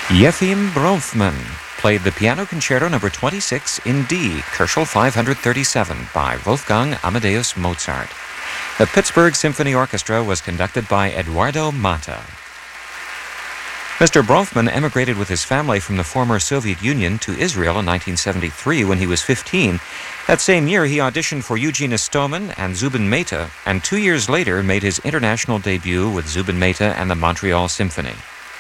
Yefim Bronfman played the Piano Concerto No. 26 in D, Köchel 537 by Wolfgang Amadeus Mozart. The Pittsburgh Symphony Orchestra was conducted by Eduardo Mata. Mr. Bronfman emigrated with his family from the former Soviet Union to Israel in 1973 when he was 15. That same year, he auditioned for Eugene Istomin and Zubin Mehta, and 2 years later made his international debut with Zubin Mehta and the Montreal Symphony.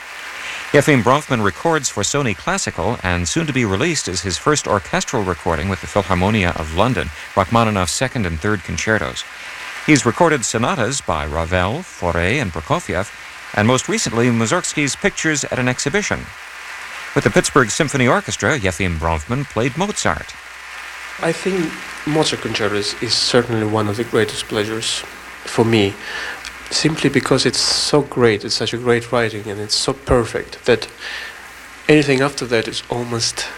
Yefim Bronfman records for Sony Classical, and soon to be released is his first orchestral recording with the Philharmonia of London, Rachmaninoff's second and third concertos. He's recorded sonatas by Ravel, Fauré, and Prokofiev, and most recently Mussorgsky's Pictures at an Exhibition. With the Pittsburgh Symphony Orchestra, Yefim Bronfman played Mozart. I think Mozart concertos is certainly one of the greatest pleasures for me, simply because it's so great, it's such a great writing, and it's so perfect that anything after that is almost,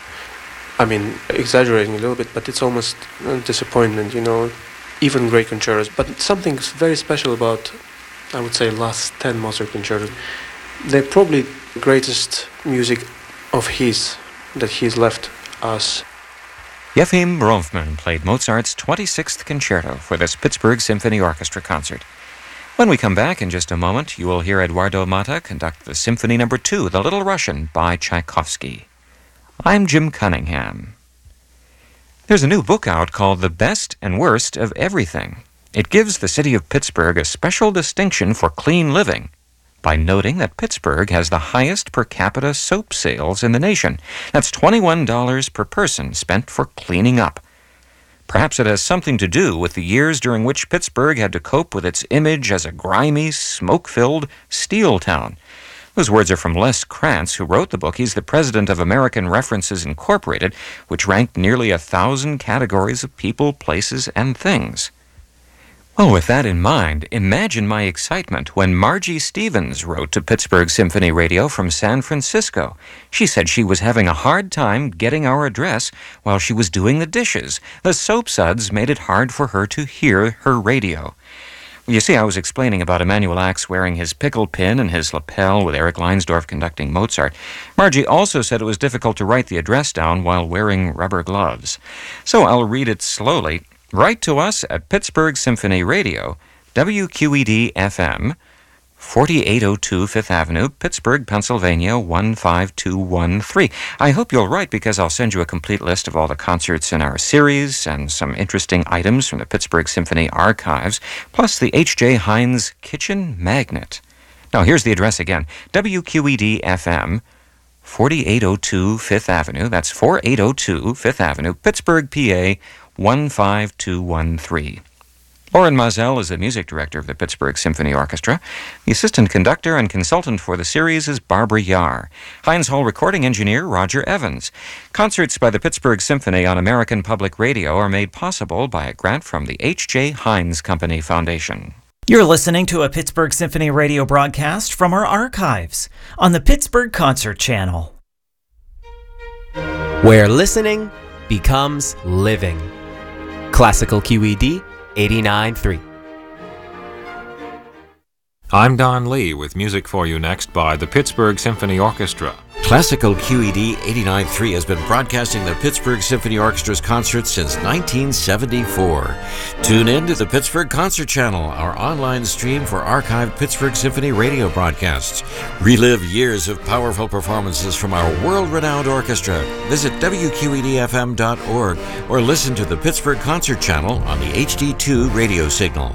exaggerating a little bit, but it's almost a disappointment, even great concertos. But something's very special about, I would say, last 10 Mozart concertos. They're probably the greatest music of his that he's left us. Yefim Bronfman played Mozart's 26th Concerto for this Pittsburgh Symphony Orchestra concert. When we come back in just a moment, you will hear Eduardo Mata conduct the Symphony No. 2, The Little Russian, by Tchaikovsky. I'm Jim Cunningham. There's a new book out called The Best and Worst of Everything. It gives the city of Pittsburgh a special distinction for clean living by noting that Pittsburgh has the highest per capita soap sales in the nation. That's $21 per person spent for cleaning up. Perhaps it has something to do with the years during which Pittsburgh had to cope with its image as a grimy, smoke-filled steel town. Those words are from Les Krantz, who wrote the book. He's the president of American References Incorporated, which ranked nearly 1,000 categories of people, places, and things. Well, with that in mind, imagine my excitement when Margie Stevens wrote to Pittsburgh Symphony Radio from San Francisco. She said she was having a hard time getting our address while she was doing the dishes. The soap suds made it hard for her to hear her radio. You see, I was explaining about Emanuel Ax wearing his pickle pin and his lapel with Eric Leinsdorf conducting Mozart. Margie also said it was difficult to write the address down while wearing rubber gloves. So I'll read it slowly. Write to us at Pittsburgh Symphony Radio, WQED-FM, 4802 Fifth Avenue, Pittsburgh, Pennsylvania, 15213. I hope you'll write because I'll send you a complete list of all the concerts in our series and some interesting items from the Pittsburgh Symphony archives, plus the H.J. Heinz Kitchen Magnet. Now, here's the address again, WQED-FM, 4802 Fifth Avenue, that's 4802 Fifth Avenue, Pittsburgh, PA, 15213. Lauren Mazel is the music director of the Pittsburgh Symphony Orchestra. The assistant conductor and consultant for the series is Barbara Yar. Heinz Hall recording engineer Roger Evans. Concerts by the Pittsburgh Symphony on American Public Radio are made possible by a grant from the H.J. Heinz Company Foundation. You're listening to a Pittsburgh Symphony Radio broadcast from our archives on the Pittsburgh Concert Channel, where listening becomes living. Classical QED 89.3. I'm Don Lee with music for you next by the Pittsburgh Symphony Orchestra. Classical QED 89.3 has been broadcasting the Pittsburgh Symphony Orchestra's concerts since 1974. Tune in to the Pittsburgh Concert Channel, our online stream for archived Pittsburgh Symphony radio broadcasts. Relive years of powerful performances from our world-renowned orchestra. Visit WQEDFM.org or listen to the Pittsburgh Concert Channel on the HD2 radio signal.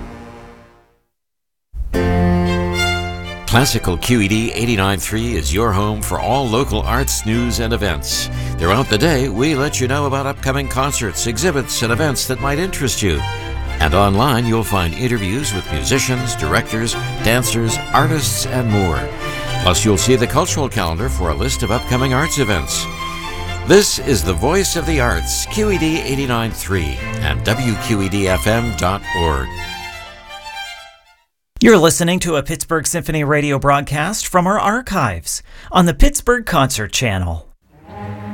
Classical QED 89.3 is your home for all local arts, news, and events. Throughout the day, we let you know about upcoming concerts, exhibits, and events that might interest you. And online, you'll find interviews with musicians, directors, dancers, artists, and more. Plus, you'll see the cultural calendar for a list of upcoming arts events. This is the Voice of the Arts, QED 89.3 and WQEDFM.org. You're listening to a Pittsburgh Symphony Radio broadcast from our archives on the Pittsburgh Concert Channel.